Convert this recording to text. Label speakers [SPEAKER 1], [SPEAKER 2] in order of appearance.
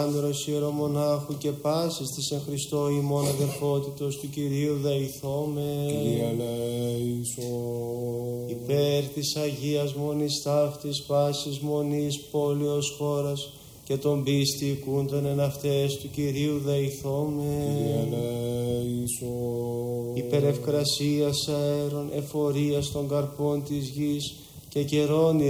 [SPEAKER 1] Άνδρος ιερομονάχου και πάσης της εν Χριστώ ημών αδερφότητος του Κυρίου δεηθώμε.
[SPEAKER 2] Κύριε ελέησον.
[SPEAKER 1] Υπέρ της Αγίας Μονής ταύτης πάσης μονής πόλεως χώρας και των πίστη οικούντων εν αυτές του Κυρίου δεηθώμε.
[SPEAKER 2] Κύριε ελέησον.
[SPEAKER 1] Υπέρ ευκρασίας αέρων εφορίας των καρπών της γης και καιρών